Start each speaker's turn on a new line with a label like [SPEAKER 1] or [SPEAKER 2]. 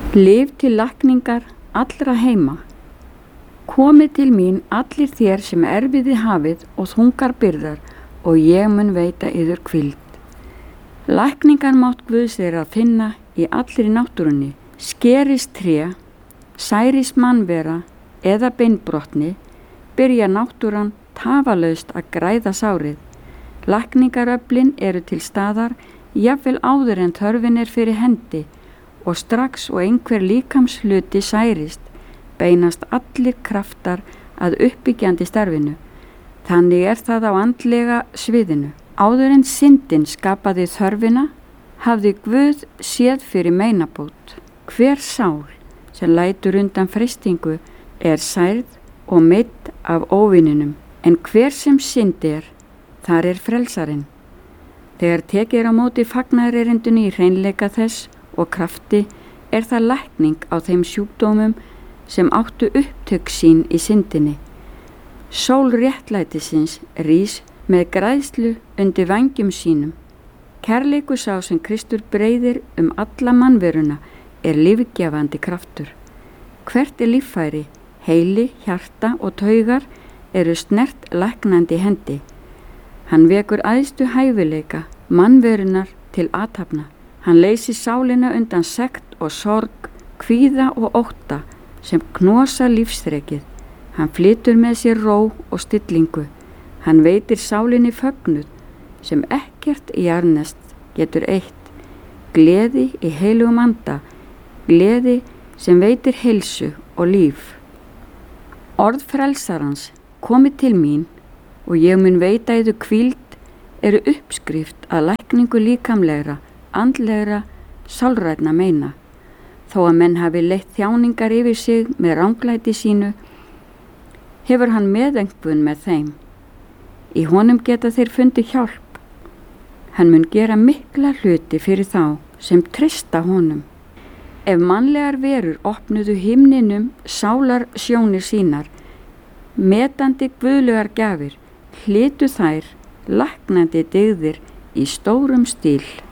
[SPEAKER 1] Lyf til lækningar allra heima. Komið til mín allir þér sem erfiði hafið og þungar byrðar og ég mun veita yður hvíld. Lækningarmátt Guðs er að finna í allri náttúrunni. Skerist tré, særist mannvera eða beinbrotni, byrja náttúran tafalaust að græða sárið. Lækningaröflin eru til staðar, jafnvel áður en þörfin er fyrir hendi og strax og einhver líkamshluti særist, beinast allir kraftar að uppbyggjandi starfinu. Þannig er það á andlega sviðinu. Áður en syndin skapaði þörfina, hafði Guð séð fyrir meinabót. Hver sál sem lætur undan freistingu er særð og meidd af óvininum, en hver sem syndi er, þar er frelsarinn. Þegar tekið er á móti fagnaðarerindunni í hreinleika þess og krafti, er það lækning á þeim sjúkdómum sem áttu upptök sín í syndinni. Sól réttlætisins rís með græðslu undir vængjum sínum. Kærleikur sá sem Kristur breiðir alla mannveruna er lífgjafandi kraftur. Hvert er líffæri, heili, hjarta og taugar eru snert læknandi hendi. Hann vekur æðstu hæfileika mannverunar til athafna. Hann leysir sálina undan sekt og sorg, kvíða og ótta sem knosa lífsþrekið. Hann flytur með sér ró og stillingu. Hann veitir sálinni fögnuð sem ekkert jarðnest getur eytt. Gleði í heilugum anda, gleði sem veitir heilsu og líf. Orð frelsarans komið til mín og ég mun veita yður hvíld eru uppskrift að lækningu líkamlegra, andlegra, sálrænna meina. Þó að menn hafi leitt þjáningar yfir sig með ranglæti sínu, hefur hann meðengun með þeim. Í honum geta þeir fundið hjálp. Hann mun gera mikla hluti fyrir þá sem treysta honum. Ef mannlegar verur opnuðu himninum sálar sjónir sínar, metandi guðlegar gjafir, hlytu þær læknandi dygðir í stórum stíl.